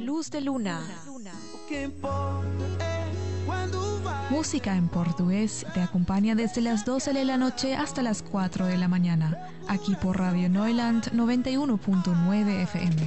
Luz de Luna. Música en portugués te acompaña desde las 12 de la noche hasta las 4 de la mañana, aquí por Radio Neuland 91.9 FM.